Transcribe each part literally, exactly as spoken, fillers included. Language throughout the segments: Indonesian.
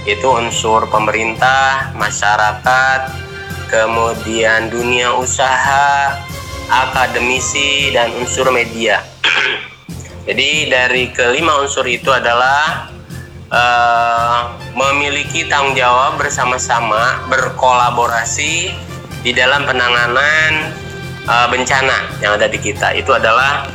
itu unsur pemerintah, masyarakat, kemudian dunia usaha, akademisi, dan unsur media. Jadi dari kelima unsur itu adalah uh, memiliki tanggung jawab bersama-sama, berkolaborasi di dalam penanganan uh, bencana yang ada di kita. Itu adalah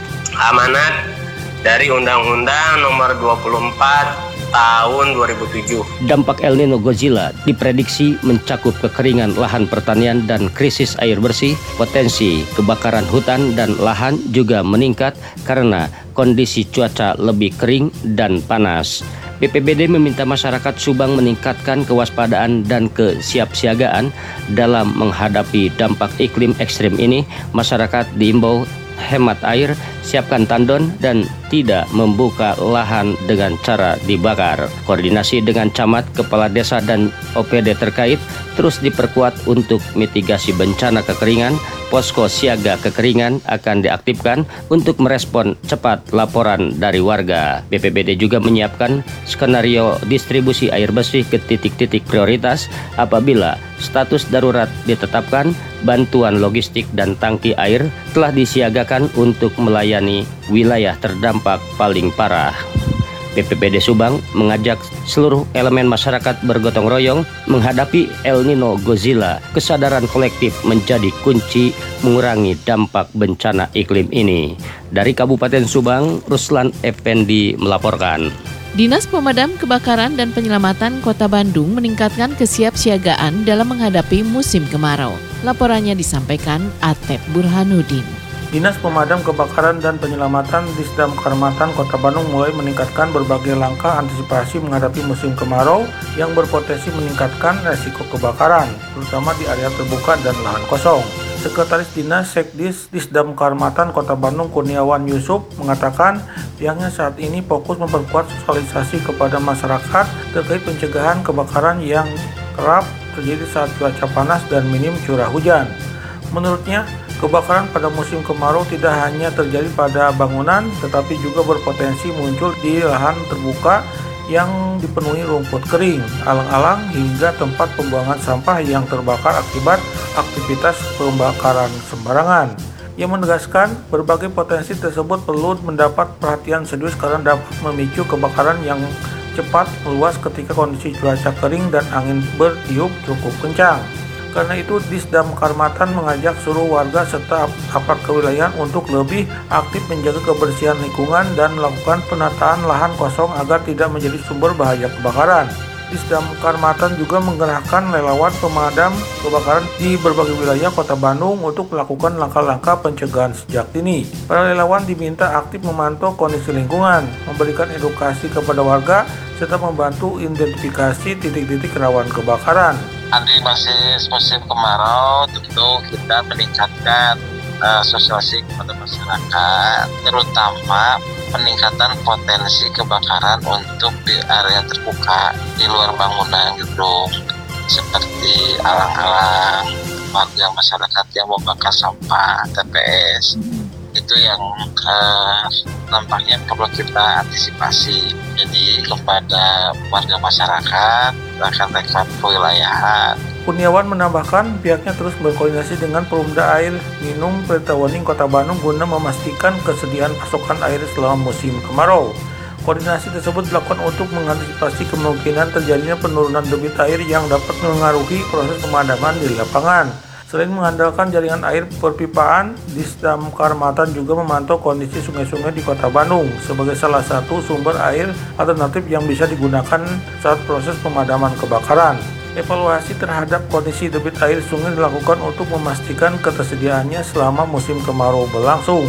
amanat dari Undang-Undang Nomor dua puluh empat tahun dua ribu tujuh. Dampak El Nino Godzilla diprediksi mencakup kekeringan lahan pertanian dan krisis air bersih. Potensi kebakaran hutan dan lahan juga meningkat karena kondisi cuaca lebih kering dan panas. B P B D meminta masyarakat Subang meningkatkan kewaspadaan dan kesiapsiagaan dalam menghadapi dampak iklim ekstrim ini. Masyarakat diimbau hemat air, siapkan tandon, dan tidak membuka lahan dengan cara dibakar. Koordinasi dengan camat, kepala desa, dan O P D terkait terus diperkuat untuk mitigasi bencana kekeringan. Posko siaga kekeringan akan diaktifkan untuk merespon cepat laporan dari warga. B P B D juga menyiapkan skenario distribusi air bersih ke titik-titik prioritas apabila status darurat ditetapkan. Bantuan logistik dan tangki air telah disiagakan untuk melayani wilayah terdampak paling parah. B P B D Subang mengajak seluruh elemen masyarakat bergotong royong menghadapi El Nino Godzilla. Kesadaran kolektif menjadi kunci mengurangi dampak bencana iklim ini. Dari Kabupaten Subang, Ruslan Effendi melaporkan. Dinas Pemadam Kebakaran dan Penyelamatan Kota Bandung meningkatkan kesiapsiagaan dalam menghadapi musim kemarau. Laporannya disampaikan Atep Burhanuddin. Dinas Pemadam Kebakaran dan Penyelamatan Disdam Kecamatan Kota Bandung mulai meningkatkan berbagai langkah antisipasi menghadapi musim kemarau yang berpotensi meningkatkan resiko kebakaran, terutama di area terbuka dan lahan kosong. Sekretaris Dinas Sekdis Disdam Kecamatan Kota Bandung Kurniawan Yusuf mengatakan pihaknya saat ini fokus memperkuat sosialisasi kepada masyarakat terkait pencegahan kebakaran yang kerap terjadi saat cuaca panas dan minim curah hujan. Menurutnya, kebakaran pada musim kemarau tidak hanya terjadi pada bangunan, tetapi juga berpotensi muncul di lahan terbuka yang dipenuhi rumput kering, alang-alang, hingga tempat pembuangan sampah yang terbakar akibat aktivitas pembakaran sembarangan. Ia menegaskan berbagai potensi tersebut perlu mendapat perhatian serius karena dapat memicu kebakaran yang cepat meluas ketika kondisi cuaca kering dan angin bertiup cukup kencang. Karena itu, Disdam Kecamatan mengajak seluruh warga serta aparat kewilayahan untuk lebih aktif menjaga kebersihan lingkungan dan melakukan penataan lahan kosong agar tidak menjadi sumber bahaya kebakaran. Disdam Kecamatan juga menggerakkan relawan pemadam kebakaran di berbagai wilayah Kota Bandung untuk melakukan langkah-langkah pencegahan sejak dini. Para relawan diminta aktif memantau kondisi lingkungan, memberikan edukasi kepada warga, serta membantu identifikasi titik-titik rawan kebakaran. Nanti masih musim kemarau, tentu kita meningkatkan uh, sosialisasi kepada masyarakat, terutama peningkatan potensi kebakaran untuk di area terbuka di luar bangunan gedung, seperti alang-alang, warga masyarakat yang membakar sampah, T P S. Itu yang uh, nampaknya perlu kita antisipasi. Jadi kepada warga masyarakat, rekan-rekan kewilayahan. Kurniawan menambahkan pihaknya terus berkoordinasi dengan Perumda Air Minum Pelitawaning Kota Bandung guna memastikan kesediaan pasokan air selama musim kemarau. Koordinasi tersebut dilakukan untuk mengantisipasi kemungkinan terjadinya penurunan debit air yang dapat mengaruhi proses pemadaman di lapangan. Selain mengandalkan jaringan air perpipaan, Disdam Kecamatan juga memantau kondisi sungai-sungai di Kota Bandung sebagai salah satu sumber air alternatif yang bisa digunakan saat proses pemadaman kebakaran. Evaluasi terhadap kondisi debit air sungai dilakukan untuk memastikan ketersediaannya selama musim kemarau berlangsung.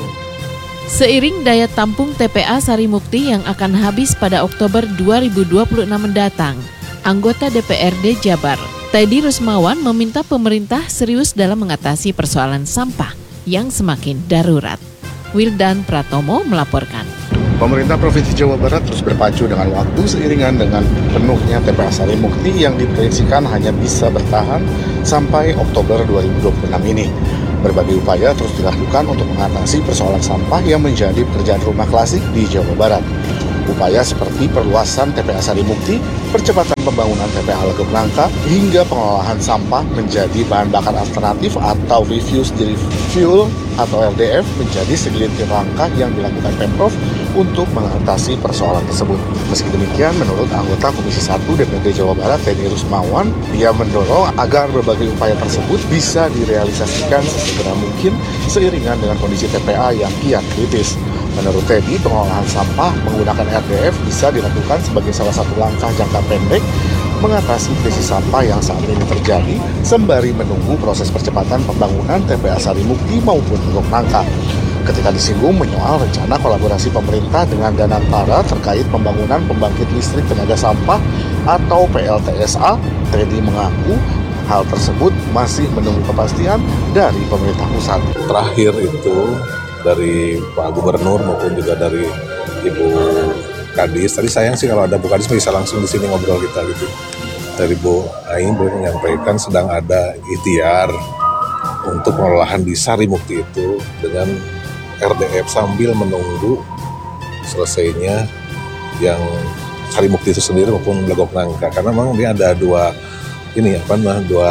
Seiring daya tampung T P A Sarimukti yang akan habis pada Oktober dua ribu dua puluh enam mendatang, anggota D P R D Jabar, Teddy Rusmawan meminta pemerintah serius dalam mengatasi persoalan sampah yang semakin darurat. Wildan Pratomo melaporkan. Pemerintah Provinsi Jawa Barat terus berpacu dengan waktu seiringan dengan penuhnya T P A Sarimukti yang diproyeksikan hanya bisa bertahan sampai Oktober dua ribu dua puluh enam ini. Berbagai upaya terus dilakukan untuk mengatasi persoalan sampah yang menjadi pekerjaan rumah klasik di Jawa Barat. Upaya seperti perluasan T P A Sarimukti, percepatan pembangunan T P A Legok Nangka, hingga pengolahan sampah menjadi bahan bakar alternatif atau refuse derived fuel atau R D F menjadi segelintir langkah yang dilakukan Pemprov untuk mengatasi persoalan tersebut. Meski demikian, menurut anggota Komisi satu D P R D Jawa Barat, Teddy Rusmawan, ia mendorong agar berbagai upaya tersebut bisa direalisasikan sesegera mungkin seiringan dengan kondisi T P A yang kian kritis. Menurut Teddy, pengolahan sampah menggunakan R D F bisa dilakukan sebagai salah satu langkah jangka pendek mengatasi krisis sampah yang saat ini terjadi sembari menunggu proses percepatan pembangunan T P A Sarimukti maupun Legok Nangka. Ketika disinggung menyoal rencana kolaborasi pemerintah dengan Danantara terkait pembangunan pembangkit listrik tenaga sampah atau P L T S A, Teddy mengaku hal tersebut masih menunggu kepastian dari pemerintah pusat. Terakhir itu dari Pak Gubernur maupun juga dari Ibu Kadis. Tadi sayang sih kalau ada Bu Kadis bisa langsung di sini ngobrol kita gitu. Dari Bu Aing belum menyampaikan sedang ada ikhtiar untuk pengolahan di Sarimukti itu dengan R D F sambil menunggu selesainya yang Sarimukti itu sendiri maupun Legok Nangka, karena memang dia ada dua ini apa nah dua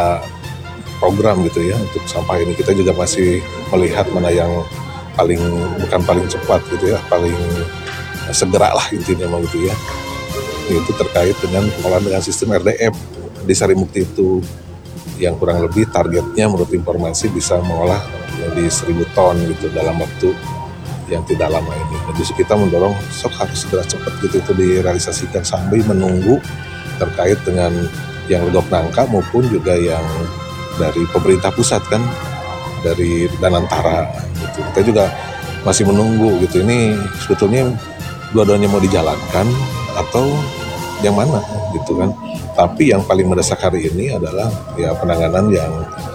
program gitu ya untuk sampah ini. Kita juga masih melihat mana yang paling bukan paling cepat gitu ya, paling segera lah intinya mah gitu ya. Itu terkait dengan pengolahan dengan sistem R D F di Sarimukti itu yang kurang lebih targetnya menurut informasi bisa mengolah di seribu ton gitu dalam waktu yang tidak lama ini. Nah, justru kita mendorong sok harus segera cepat gitu itu direalisasikan sambil menunggu terkait dengan yang Legok Nangka maupun juga yang dari pemerintah pusat kan, dari Danantara gitu. Kita juga masih menunggu gitu. Ini sebetulnya dua-duanya mau dijalankan atau yang mana gitu kan. Tapi yang paling mendesak hari ini adalah ya penanganan yang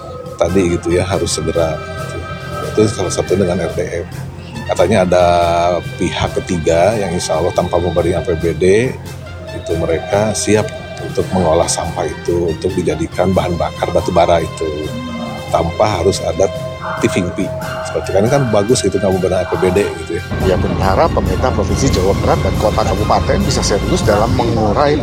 tadi gitu ya harus segera. Itu salah satu dengan R D F. Katanya ada pihak ketiga yang insya Allah tanpa memberi A P B D itu mereka siap untuk mengolah sampah itu untuk dijadikan bahan bakar batu bara itu tanpa harus ada tipping fee. Seperti kan kan bagus gitu nggak memberi A P B D gitu ya. Ia pun berharap pemerintah Provinsi Jawa Barat dan kota kabupaten bisa serius dalam mengurai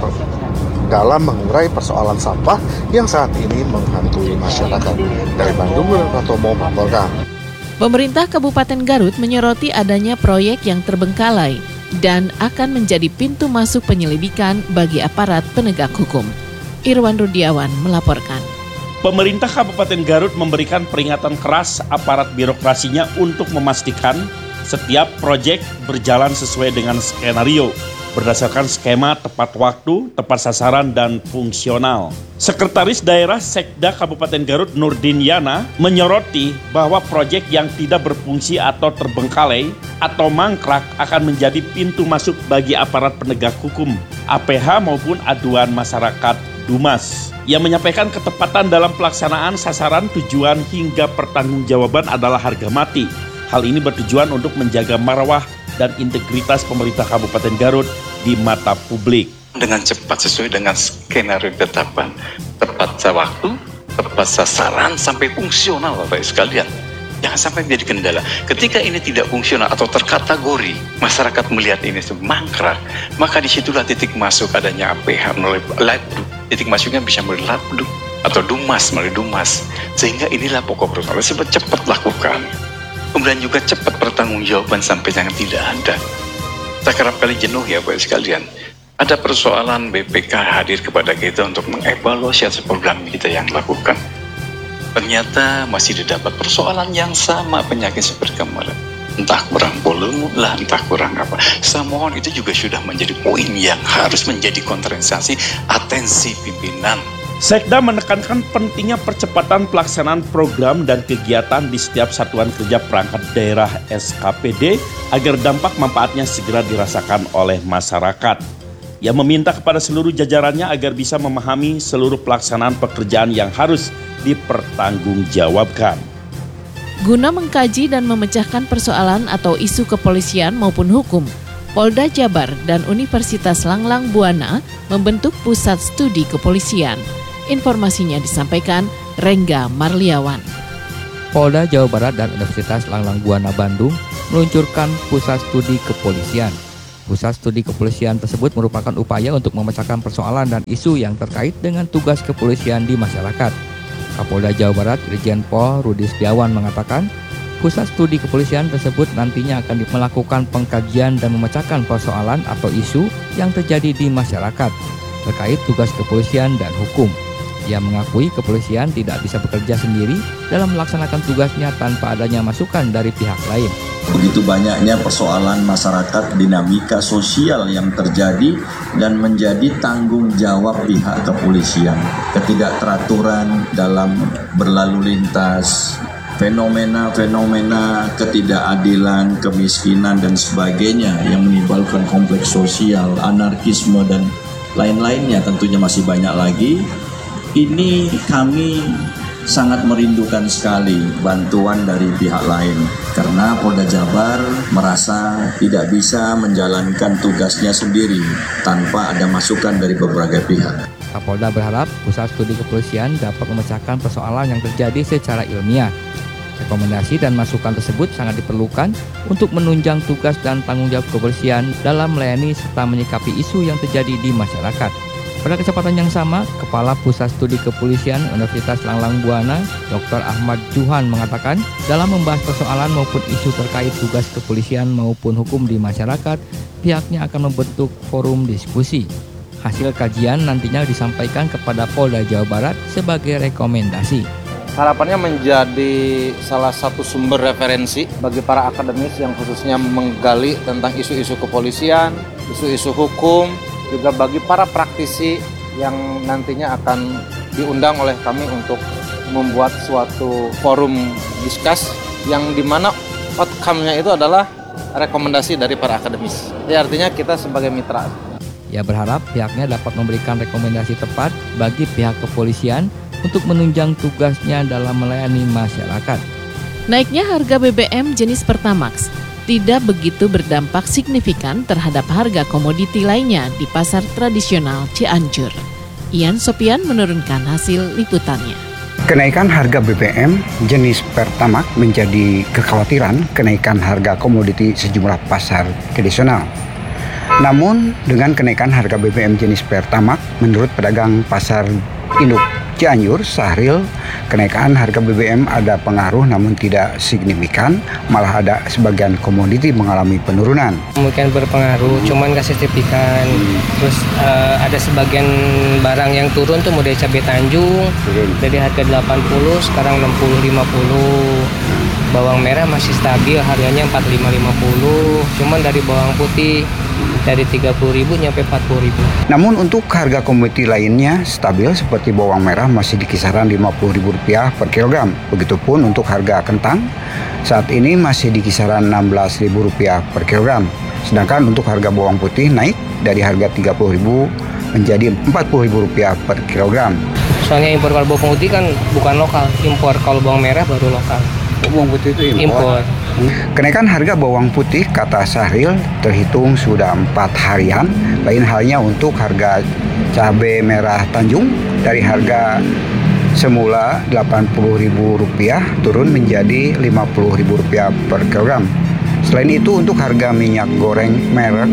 dalam mengurai persoalan sampah yang saat ini menghantui masyarakat. Dari Bandung, William Pratomo melaporkan. Pemerintah Kabupaten Garut menyoroti adanya proyek yang terbengkalai dan akan menjadi pintu masuk penyelidikan bagi aparat penegak hukum. Irwan Rudiawan melaporkan. Pemerintah Kabupaten Garut memberikan peringatan keras aparat birokrasinya untuk memastikan setiap proyek berjalan sesuai dengan skenario, berdasarkan skema tepat waktu, tepat sasaran, dan fungsional. Sekretaris Daerah Sekda Kabupaten Garut Nurdin Yana menyoroti bahwa proyek yang tidak berfungsi atau terbengkalai atau mangkrak akan menjadi pintu masuk bagi aparat penegak hukum, A P H maupun aduan masyarakat Dumas. Ia menyampaikan ketepatan dalam pelaksanaan sasaran, tujuan hingga pertanggungjawaban adalah harga mati. Hal ini bertujuan untuk menjaga marwah dan integritas pemerintah Kabupaten Garut di mata publik. Dengan cepat sesuai dengan skenario ketetapan, tepat waktu, tepat sasaran, sampai fungsional Bapak sekalian. Jangan sampai menjadi kendala. Ketika ini tidak fungsional atau terkategori, masyarakat melihat ini semangkrak, maka disitulah titik masuk adanya A P H melalui Labduk. Titik masuknya bisa melalui Labduk atau Dumas, melalui Dumas. Sehingga inilah pokok persoalan, sebab cepat lakukan. Kemudian juga cepat pertanggungjawaban sampai jangan tidak ada. Saya kerap kali jenuh ya Bapak sekalian. Ada persoalan B P K hadir kepada kita untuk mengevaluasi atas program kita yang lakukan. Ternyata masih didapat persoalan yang sama penyakit seperti kemarin. Entah kurang volume lah, entah kurang apa. Saya mohon itu juga sudah menjadi poin yang harus menjadi konsentrasi atensi pimpinan. Sekda menekankan pentingnya percepatan pelaksanaan program dan kegiatan di setiap satuan kerja perangkat daerah S K P D agar dampak manfaatnya segera dirasakan oleh masyarakat. Ia meminta kepada seluruh jajarannya agar bisa memahami seluruh pelaksanaan pekerjaan yang harus dipertanggungjawabkan. Guna mengkaji dan memecahkan persoalan atau isu kepolisian maupun hukum, Polda Jabar dan Universitas Langlang Buana membentuk Pusat Studi Kepolisian. Informasinya disampaikan Rengga Marliawan. Polda Jawa Barat dan Universitas Langlang Buana Bandung meluncurkan Pusat Studi Kepolisian. Pusat studi kepolisian tersebut merupakan upaya untuk memecahkan persoalan dan isu yang terkait dengan tugas kepolisian di masyarakat. Kapolda Jawa Barat Irjen Pol Rudi Setiawan mengatakan, pusat studi kepolisian tersebut nantinya akan melakukan pengkajian dan memecahkan persoalan atau isu yang terjadi di masyarakat terkait tugas kepolisian dan hukum. Ia mengakui kepolisian tidak bisa bekerja sendiri dalam melaksanakan tugasnya tanpa adanya masukan dari pihak lain. Begitu banyaknya persoalan masyarakat, dinamika sosial yang terjadi dan menjadi tanggung jawab pihak kepolisian. Ketidakteraturan dalam berlalu lintas, fenomena-fenomena ketidakadilan, kemiskinan dan sebagainya yang menimbulkan kompleks sosial, anarkisme dan lain-lainnya tentunya masih banyak lagi. Ini kami sangat merindukan sekali bantuan dari pihak lain karena Polda Jabar merasa tidak bisa menjalankan tugasnya sendiri tanpa ada masukan dari berbagai pihak. Kapolda berharap pusat studi kepolisian dapat memecahkan persoalan yang terjadi secara ilmiah. Rekomendasi dan masukan tersebut sangat diperlukan untuk menunjang tugas dan tanggung jawab kepolisian dalam melayani serta menyikapi isu yang terjadi di masyarakat. Pada kesempatan yang sama, Kepala Pusat Studi Kepolisian Universitas Langlang Buana, Doktor Ahmad Juhan mengatakan, dalam membahas persoalan maupun isu terkait tugas kepolisian maupun hukum di masyarakat, pihaknya akan membentuk forum diskusi. Hasil kajian nantinya disampaikan kepada Polda Jawa Barat sebagai rekomendasi. Harapannya menjadi salah satu sumber referensi bagi para akademis yang khususnya menggali tentang isu-isu kepolisian, isu-isu hukum, juga bagi para praktisi yang nantinya akan diundang oleh kami untuk membuat suatu forum diskus yang dimana outcome-nya itu adalah rekomendasi dari para akademis. Jadi artinya kita sebagai mitra. Ia berharap pihaknya dapat memberikan rekomendasi tepat bagi pihak kepolisian untuk menunjang tugasnya dalam melayani masyarakat. Naiknya harga B B M jenis Pertamax tidak begitu berdampak signifikan terhadap harga komoditi lainnya di pasar tradisional Cianjur. Ian Sopian menurunkan hasil liputannya. Kenaikan harga B B M jenis Pertamax menjadi kekhawatiran kenaikan harga komoditi sejumlah pasar tradisional. Namun, dengan kenaikan harga B B M jenis Pertamax, menurut pedagang pasar induk Cianjur, Sahril, kenaikan harga B B M ada pengaruh namun tidak signifikan, malah ada sebagian komoditi mengalami penurunan. Mungkin berpengaruh, cuman nggak signifikan. Terus uh, ada sebagian barang yang turun tuh model cabai Tanjung, dari harga delapan puluh sekarang enam puluh lima puluh. Bawang merah masih stabil, harganya empat puluh lima lima puluh. Cuman dari bawang putih dari tiga puluh ribu nyampe empat puluh ribu. Namun untuk harga komoditi lainnya stabil seperti bawang merah masih di kisaran lima puluh ribu rupiah per kilogram. Begitupun untuk harga kentang saat ini masih di kisaran enam belas ribu rupiah per kilogram. Sedangkan untuk harga bawang putih naik dari harga tiga puluh ribu menjadi empat puluh ribu rupiah per kilogram. Soalnya impor kalau bawang putih kan bukan lokal, impor kalau bawang merah baru lokal. Bawang putih itu impor. impor. Kenaikan harga bawang putih, kata Sahril, terhitung sudah empat harian. Lain halnya untuk harga cabai merah Tanjung dari harga semula delapan puluh ribu rupiah turun menjadi lima puluh ribu rupiah per kilogram. Selain itu untuk harga minyak goreng merek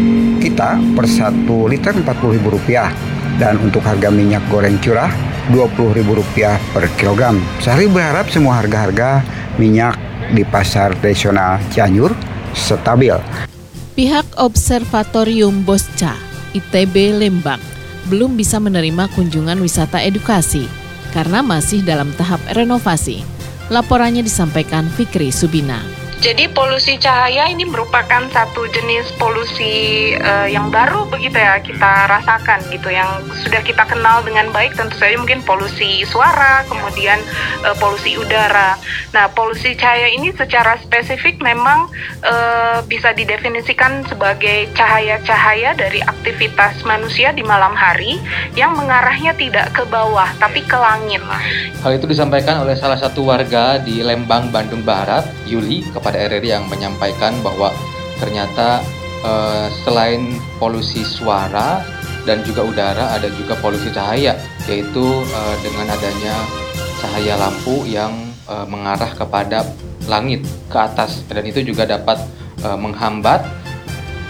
kita per satu liter empat puluh ribu rupiah dan untuk harga minyak goreng curah dua puluh ribu rupiah per kilogram. Sahril berharap semua harga-harga minyak di pasar tradisional Cianjur stabil. Pihak Observatorium Bosca I T B Lembang belum bisa menerima kunjungan wisata edukasi karena masih dalam tahap renovasi. Laporannya disampaikan Fikri Subina. Jadi polusi cahaya ini merupakan satu jenis polusi uh, yang baru begitu ya kita rasakan gitu, yang sudah kita kenal dengan baik tentu saja mungkin polusi suara, kemudian uh, polusi udara. Nah, polusi cahaya ini secara spesifik memang uh, bisa didefinisikan sebagai cahaya-cahaya dari aktivitas manusia di malam hari yang mengarahnya tidak ke bawah tapi ke langit. Hal itu disampaikan oleh salah satu warga di Lembang, Bandung Barat, Yuli, kepada R R I yang menyampaikan bahwa ternyata eh, selain polusi suara dan juga udara ada juga polusi cahaya, yaitu eh, dengan adanya cahaya lampu yang eh, mengarah kepada langit ke atas, dan itu juga dapat eh, menghambat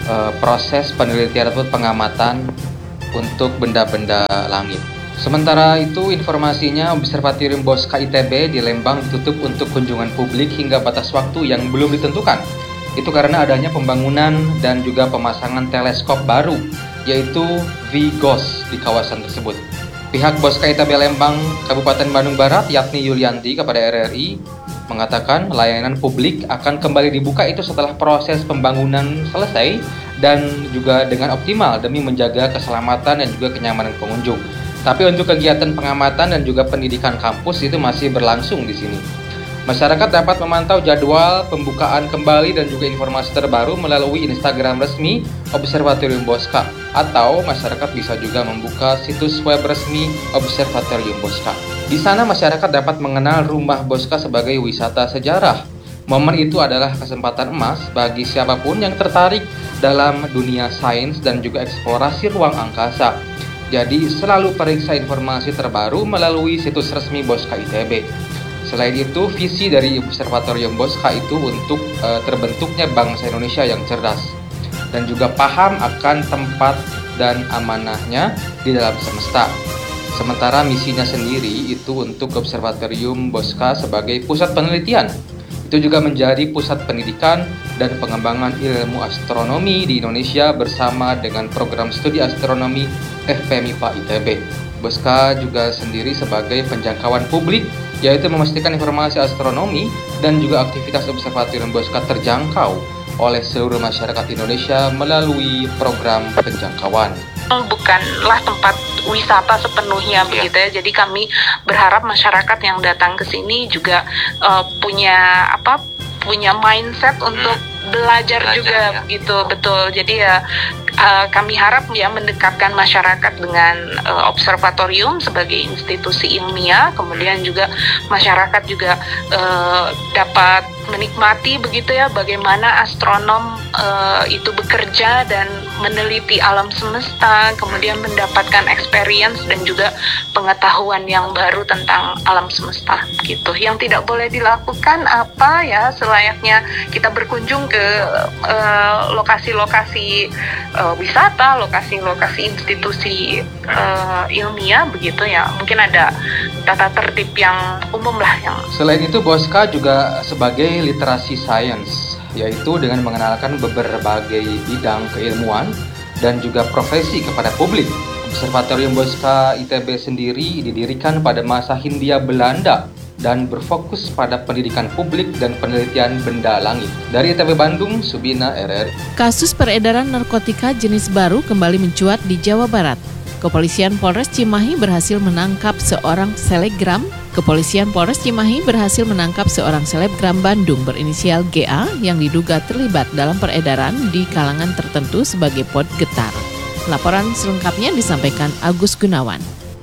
uh, proses penelitian atau pengamatan untuk benda-benda langit. Sementara itu, informasinya Observatorium Bosca I T B di Lembang ditutup untuk kunjungan publik hingga batas waktu yang belum ditentukan. Itu karena adanya pembangunan dan juga pemasangan teleskop baru, yaitu V G O S di kawasan tersebut. Pihak Bosca I T B Lembang, Kabupaten Bandung Barat, yakni Yulianti kepada R R I, mengatakan layanan publik akan kembali dibuka itu setelah proses pembangunan selesai dan juga dengan optimal demi menjaga keselamatan dan juga kenyamanan pengunjung. Tapi untuk kegiatan pengamatan dan juga pendidikan kampus itu masih berlangsung di sini. Masyarakat dapat memantau jadwal pembukaan kembali dan juga informasi terbaru melalui Instagram resmi Observatorium Bosca, atau masyarakat bisa juga membuka situs web resmi Observatorium Bosca. Di sana masyarakat dapat mengenal rumah Bosca sebagai wisata sejarah. Momen itu adalah kesempatan emas bagi siapapun yang tertarik dalam dunia sains dan juga eksplorasi ruang angkasa. Jadi selalu periksa informasi terbaru melalui situs resmi Bosca I T B. Selain itu, visi dari Observatorium Bosca itu untuk e, terbentuknya bangsa Indonesia yang cerdas dan juga paham akan tempat dan amanahnya di dalam semesta. Sementara misinya sendiri itu untuk Observatorium Bosca sebagai pusat penelitian. Itu juga menjadi pusat pendidikan dan pengembangan ilmu astronomi di Indonesia bersama dengan program studi astronomi F P M I P A I T B. Bosca juga sendiri sebagai penjangkauan publik, yaitu memastikan informasi astronomi dan juga aktivitas Observatorium Bosca terjangkau oleh seluruh masyarakat Indonesia melalui program penjangkauan. Bukanlah tempat wisata sepenuhnya begitu ya. Jadi kami berharap masyarakat yang datang ke sini juga uh, punya apa? punya mindset untuk hmm. belajar, belajar juga ya. Begitu, betul. Jadi ya uh, kami harap ya mendekatkan masyarakat dengan uh, observatorium sebagai institusi ilmiah, kemudian juga masyarakat juga uh, dapat menikmati begitu ya bagaimana astronom uh, itu bekerja dan meneliti alam semesta, kemudian mendapatkan experience dan juga pengetahuan yang baru tentang alam semesta gitu. Yang tidak boleh dilakukan apa ya, selayaknya kita berkunjung ke uh, lokasi-lokasi uh, wisata, lokasi-lokasi institusi uh, ilmiah begitu ya. Mungkin ada tata tertib yang umum lah yang. Selain itu, Bosca juga sebagai literasi sains, yaitu dengan mengenalkan berbagai bidang keilmuan dan juga profesi kepada publik. Observatorium Bosca I T B sendiri didirikan pada masa Hindia Belanda dan berfokus pada pendidikan publik dan penelitian benda langit. Dari I T B Bandung, Subina, R R I. Kasus peredaran narkotika jenis baru kembali mencuat di Jawa Barat. Kepolisian Polres Cimahi berhasil menangkap seorang selebgram. Kepolisian Polres Cimahi berhasil menangkap seorang selebgram Bandung berinisial G A yang diduga terlibat dalam peredaran di kalangan tertentu sebagai pot getar. Laporan selengkapnya disampaikan Agus Gunawan.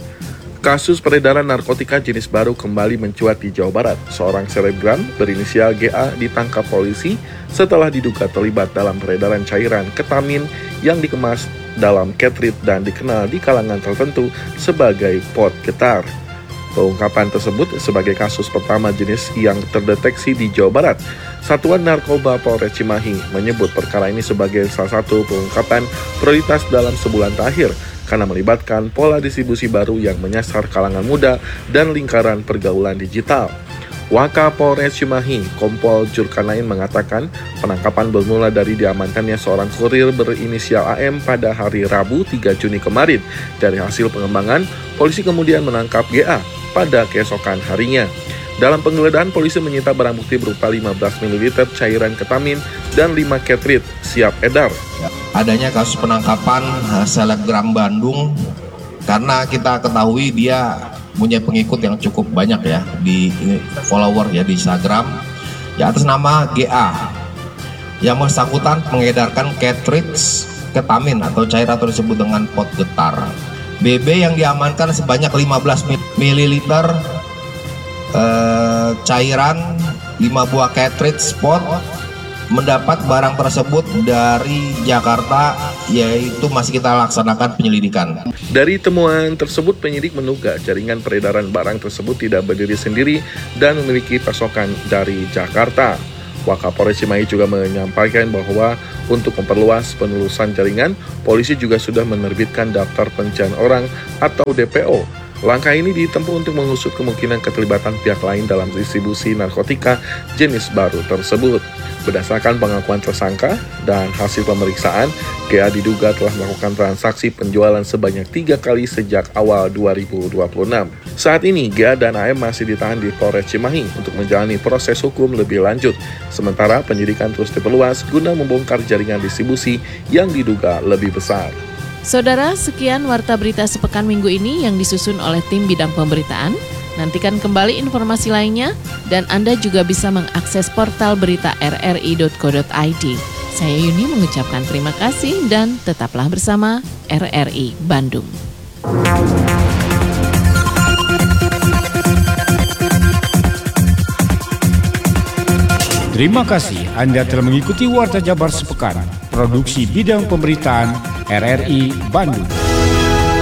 Kasus peredaran narkotika jenis baru kembali mencuat di Jawa Barat. Seorang selebgram berinisial G A ditangkap polisi setelah diduga terlibat dalam peredaran cairan ketamin yang dikemas dalam cartridge dan dikenal di kalangan tertentu sebagai pot getar. Pengungkapan tersebut sebagai kasus pertama jenis yang terdeteksi di Jawa Barat. Satuan Narkoba Polres Cimahi menyebut perkara ini sebagai salah satu pengungkapan prioritas dalam sebulan terakhir karena melibatkan pola distribusi baru yang menyasar kalangan muda dan lingkaran pergaulan digital. Wakapolres Cimahi, Kompol Jurkanain mengatakan penangkapan bermula dari diamankannya seorang kurir berinisial A M pada hari Rabu tiga Juni kemarin. Dari hasil pengembangan, polisi kemudian menangkap G A pada keesokan harinya. Dalam penggeledahan, polisi menyita barang bukti berupa lima belas mililiter cairan ketamin dan lima cartridge siap edar. Adanya kasus penangkapan selebgram Bandung karena kita ketahui dia punya pengikut yang cukup banyak ya di follower ya di Instagram ya atas nama G A yang bersangkutan mengedarkan cartridge ketamin atau cair atau disebut dengan pot getar. B B yang diamankan sebanyak lima belas mililiter eh, cairan, lima buah cartridge pot. Mendapat barang tersebut dari Jakarta, yaitu masih kita laksanakan penyelidikan. Dari temuan tersebut, penyidik menduga jaringan peredaran barang tersebut tidak berdiri sendiri dan memiliki pasokan dari Jakarta. Wakapolres Cimahi juga menyampaikan bahwa untuk memperluas penelusuran jaringan, polisi juga sudah menerbitkan daftar pencarian orang atau D P O. Langkah ini ditempuh untuk mengusut kemungkinan keterlibatan pihak lain dalam distribusi narkotika jenis baru tersebut. Berdasarkan pengakuan tersangka dan hasil pemeriksaan, G A diduga telah melakukan transaksi penjualan sebanyak tiga kali sejak awal dua ribu dua puluh enam. Saat ini, G A dan A M masih ditahan di Polres Cimahi untuk menjalani proses hukum lebih lanjut. Sementara penyidikan terus diperluas guna membongkar jaringan distribusi yang diduga lebih besar. Saudara, sekian Warta Berita Sepekan Minggu ini yang disusun oleh tim bidang pemberitaan. Nantikan kembali informasi lainnya dan Anda juga bisa mengakses portal berita r r i dot co dot i d. Saya Yuni mengucapkan terima kasih dan tetaplah bersama R R I Bandung. Terima kasih Anda telah mengikuti Warta Jabar Sepekan, produksi bidang pemberitaan R R I Bandung.